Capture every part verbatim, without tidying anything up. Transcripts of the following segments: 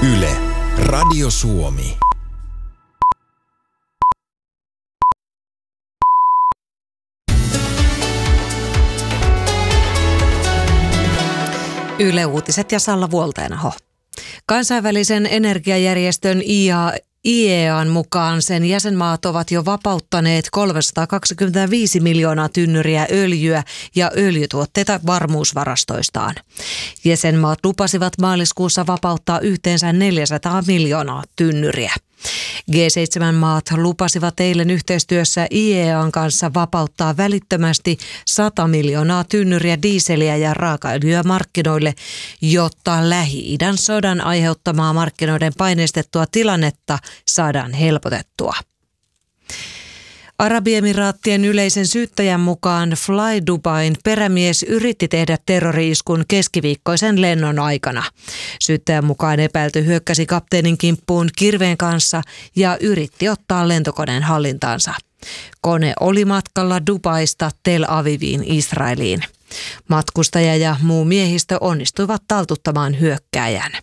Yle, Radio Suomi. Yle Uutiset ja Salla Vuolteenaho. Kansainvälisen energiajärjestön I E A:n mukaan sen jäsenmaat ovat jo vapauttaneet kolmesataakaksikymmentäviisi miljoonaa tynnyriä öljyä ja öljytuotteita varmuusvarastoistaan. Jäsenmaat lupasivat maaliskuussa vapauttaa yhteensä neljäsataa miljoonaa tynnyriä. G seitsemän maat lupasivat eilen yhteistyössä I E A:n kanssa vapauttaa välittömästi sata miljoonaa tynnyriä diiseliä ja raakaöljyä markkinoille, jotta Lähi-idän sodan aiheuttamaa markkinoiden paineistettua tilannetta saadaan helpotettua. Arabiemiraattien yleisen syyttäjän mukaan Fly Dubain perämies yritti tehdä terrori-iskun keskiviikkoisen lennon aikana. Syyttäjän mukaan epäilty hyökkäsi kapteenin kimppuun kirveen kanssa ja yritti ottaa lentokoneen hallintaansa. Kone oli matkalla Dubaista Tel Aviviin Israeliin. Matkustaja ja muu miehistö onnistuivat taltuttamaan hyökkääjän.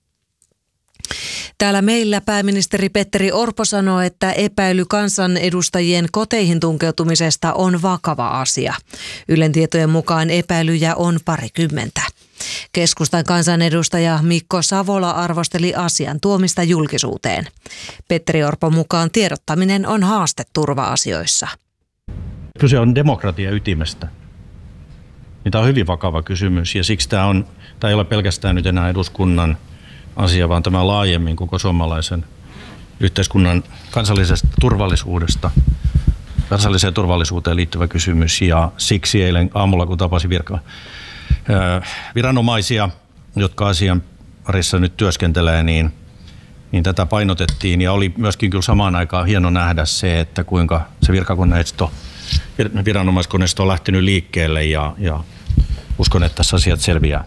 Täällä meillä pääministeri Petteri Orpo sanoo, että epäily kansanedustajien koteihin tunkeutumisesta on vakava asia. Ylen tietojen mukaan epäilyjä on parikymmentä. Keskustan kansanedustaja Mikko Savola arvosteli asian tuomista julkisuuteen. Petteri Orpon mukaan tiedottaminen on haaste turva-asioissa. Kyse on demokratian ytimestä. Tämä on hyvin vakava kysymys ja siksi tämä, on, tämä ei ole pelkästään nyt enää eduskunnan asia, vaan tämä laajemmin koko suomalaisen yhteiskunnan kansallisesta turvallisuudesta, kansalliseen turvallisuuteen liittyvä kysymys. Ja siksi eilen aamulla, kun tapasin virka, ää, viranomaisia, jotka asian parissa nyt työskentelee, niin, niin tätä painotettiin. Ja oli myöskin kyllä samaan aikaan hieno nähdä se, että kuinka se virkakoneisto, viranomaiskoneisto on lähtenyt liikkeelle ja, ja uskon, että tässä asiat selviää.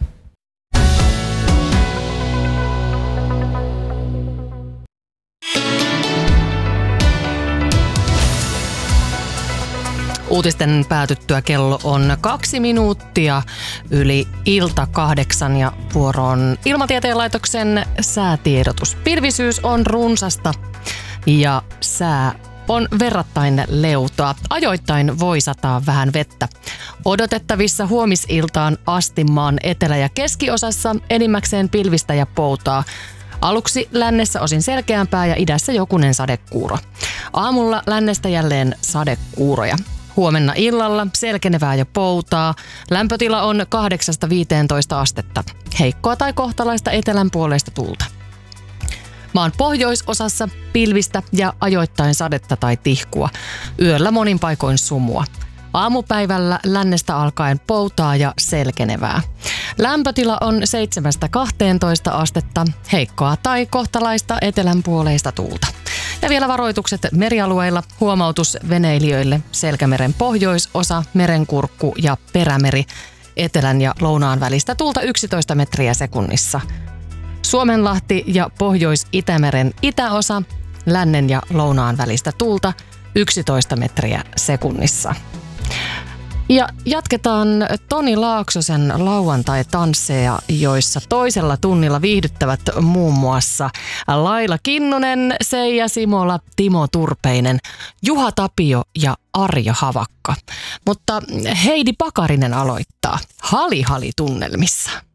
Uutisten päätyttyä kello on kaksi minuuttia yli ilta kahdeksan ja vuoroon Ilmatieteen laitoksen säätiedotus. Pilvisyys on runsasta ja sää on verrattain leutoa. Ajoittain voi sataa vähän vettä. Odotettavissa huomisiltaan asti maan etelä- ja keskiosassa enimmäkseen pilvistä ja poutaa. Aluksi lännessä osin selkeämpää ja idässä jokunen sadekuuro. Aamulla lännestä jälleen sadekuuroja. Huomenna illalla selkenevää ja poutaa. Lämpötila on kahdeksasta viiteentoista astetta. Heikkoa tai kohtalaista etelän puoleista tuulta. Maan pohjoisosassa pilvistä ja ajoittain sadetta tai tihkua. Yöllä monin paikoin sumua. Aamupäivällä lännestä alkaen poutaa ja selkenevää. Lämpötila on seitsemästä kahteentoista astetta. Heikkoa tai kohtalaista etelän puoleista tuulta. Ja vielä varoitukset merialueilla, huomautus veneilijöille, Selkämeren pohjoisosa, Merenkurkku ja Perämeri, etelän ja lounaan välistä tuulta yksitoista metriä sekunnissa. Suomenlahti ja Pohjois-Itämeren itäosa, lännen ja lounaan välistä tuulta yksitoista metriä sekunnissa. Ja jatketaan Toni Laaksosen lauantai-tansseja, joissa toisella tunnilla viihdyttävät muun muassa Laila Kinnunen, Seija Simola, Timo Turpeinen, Juha Tapio ja Arjo Havakka. Mutta Heidi Pakarinen aloittaa Hali Hali -tunnelmissa.